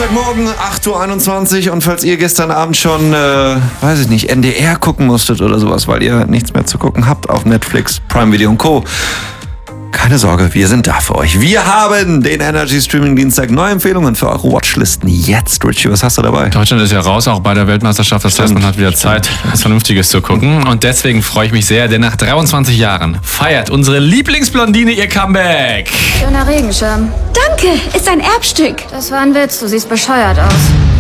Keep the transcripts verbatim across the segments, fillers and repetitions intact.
Dienstagmorgen, acht Uhr einundzwanzig, und falls ihr gestern Abend schon, äh, weiß ich nicht, N D R gucken musstet oder sowas, weil ihr nichts mehr zu gucken habt auf Netflix, Prime Video und Co., keine Sorge, wir sind da für euch. Wir haben den Energy Streaming Dienstag, neue Empfehlungen für eure Watchlisten jetzt. Richie, was hast du dabei? Deutschland ist ja raus, auch bei der Weltmeisterschaft. Das heißt, man hat wieder Zeit, was Vernünftiges zu gucken. Und deswegen freue ich mich sehr, denn nach dreiundzwanzig Jahren feiert unsere Lieblingsblondine ihr Comeback. Schöner Regenschirm. Danke, ist ein Erbstück. Das war ein Witz, du siehst bescheuert aus.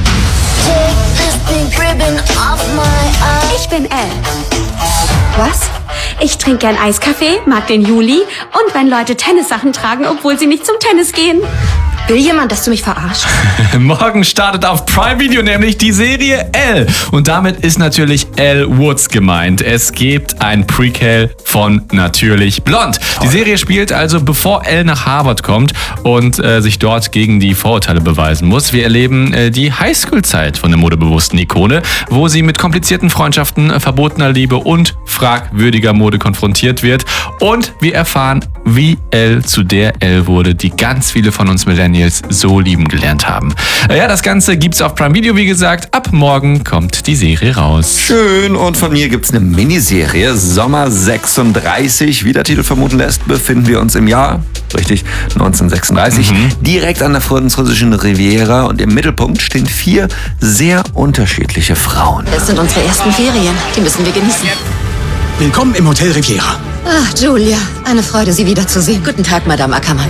Ich bin Elle. Was? Ich trinke gern Eiskaffee, mag den Juli und wenn Leute Tennissachen tragen, obwohl sie nicht zum Tennis gehen. Will jemand, dass du mich verarschst? Morgen startet auf Prime Video nämlich die Serie Elle. Und damit ist natürlich Elle Woods gemeint. Es gibt ein Prequel von Natürlich Blond. Die Serie spielt also, bevor Elle nach Harvard kommt und äh, sich dort gegen die Vorurteile beweisen muss. Wir erleben äh, die Highschool-Zeit von der modebewussten Ikone, wo sie mit komplizierten Freundschaften, äh, verbotener Liebe und fragwürdiger Mode konfrontiert wird. Und wir erfahren, wie Elle zu der Elle wurde, die ganz viele von uns Millennials so lieben gelernt haben. Ja, das Ganze gibt's auf Prime Video, wie gesagt. Ab morgen kommt die Serie raus. Schön, und von mir gibt's eine Miniserie, Sommer sechsunddreißig. Wie der Titel vermuten lässt, befinden wir uns im Jahr, richtig, neunzehnhundertsechsunddreißig, mhm. direkt an der französischen Riviera, und im Mittelpunkt stehen vier sehr unterschiedliche Frauen. Das sind unsere ersten Ferien, die müssen wir genießen. Willkommen im Hotel Riviera. Ach, Julia, eine Freude, Sie wiederzusehen. Guten Tag, Madame Ackermann.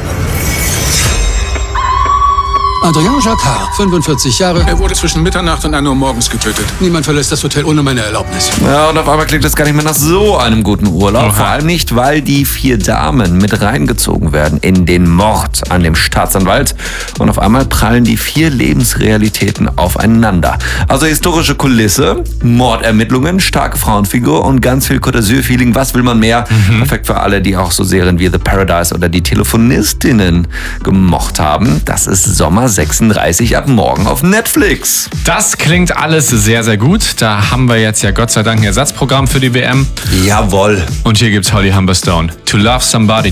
Adrien Jacquard, fünfundvierzig Jahre. Er wurde zwischen Mitternacht und ein Uhr morgens getötet. Niemand verlässt das Hotel ohne meine Erlaubnis. Ja, und auf einmal klingt das gar nicht mehr nach so einem guten Urlaub. Aha. Vor allem nicht, weil die vier Damen mit reingezogen werden in den Mord an dem Staatsanwalt. Und auf einmal prallen die vier Lebensrealitäten aufeinander. Also historische Kulisse, Mordermittlungen, starke Frauenfigur und ganz viel Côte d'Azur-Feeling. Was will man mehr? Mhm. Perfekt für alle, die auch so Serien wie The Paradise oder die Telefonistinnen gemocht haben. Das ist Sommer sechsunddreißig ab morgen auf Netflix. Das klingt alles sehr, sehr gut. Da haben wir jetzt ja Gott sei Dank ein Ersatzprogramm für die W M. Jawohl. Und hier gibt's Holly Humberstone. To Love Somebody.